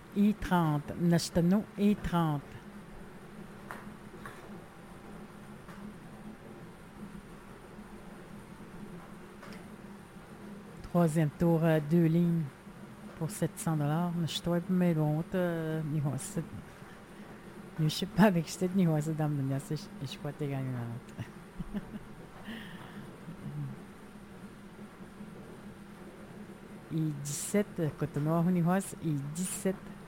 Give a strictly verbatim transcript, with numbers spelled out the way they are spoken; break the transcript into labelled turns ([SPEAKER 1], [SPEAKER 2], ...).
[SPEAKER 1] I trente. Nastano I trente. Troisième tour, euh, deux lignes pour sept cents dollars. Nashtoy meronta ni hosa. Je sais pas avec cette ni hosa dam de nias. Je crois que gagné. I dix-sept, Cotonou ni hosa. I dix-sept.